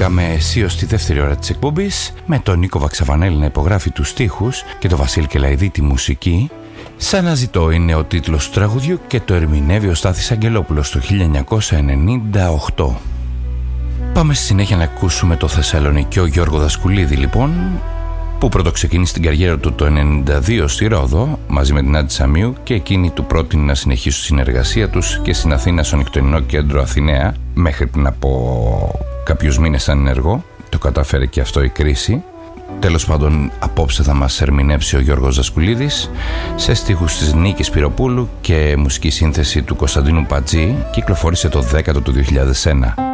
Βρήκαμε αισίως στη δεύτερη ώρα της εκπομπής με τον Νίκο Βαξαβανέλη να υπογράφει τους στίχους και τον Βασίλη Κελαϊδή τη μουσική. Σαν να ζητώ είναι ο τίτλος του τραγουδιού και το ερμηνεύει ο Στάθης Αγγελόπουλος το 1998. Πάμε στη συνέχεια να ακούσουμε το Θεσσαλονικιό Γιώργο Δασκουλίδη λοιπόν, που πρωτοξεκίνησε την καριέρα του το 1992 στη Ρόδο μαζί με την Άντι Σαμίου και εκείνη του πρότεινε να συνεχίσουν τη συνεργασία τους και στην Αθήνα στο Νυχτωνινό Κέντρο Αθηναία μέχρι πριν από κάποιους μήνες σαν ενεργό. Το κατάφερε και αυτό η κρίση. Τέλος πάντων, απόψε θα μας ερμηνεύσει ο Γιώργος Δασκουλίδης σε στίχους της Νίκης Πυροπούλου και μουσική σύνθεση του Κωνσταντίνου Πατζή. Κυκλοφόρησε το 10ο του 2001.